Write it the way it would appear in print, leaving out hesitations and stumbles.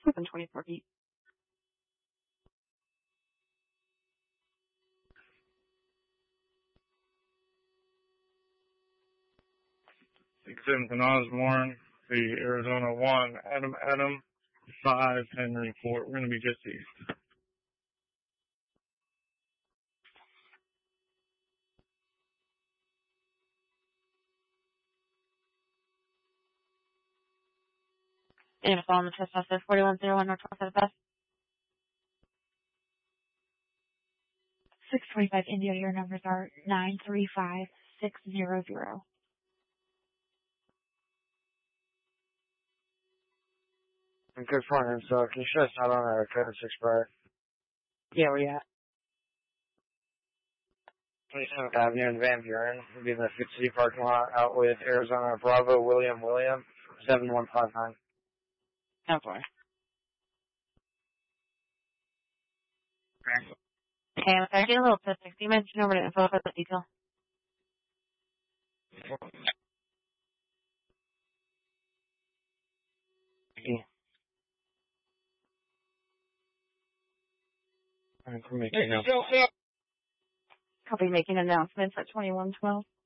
within 24 feet. Exhibit Osborne, the Arizona 1, Adam, 5, Henry Fort. We're going to be just east. And it's on the trespass is 4101 Northwest of the bus. 625 India, your numbers are 935600. Good morning, so can you show us out on our code 6 bar? Yeah, where you at? 27th Avenue in Van Buren. We'll be in the Fit City parking lot out with Arizona Bravo William 7159. Okay. Okay. Okay, I'm sorry, getting a little specific. You mentioned over the info for the detail. Yeah. I'll be making announcements at 2112.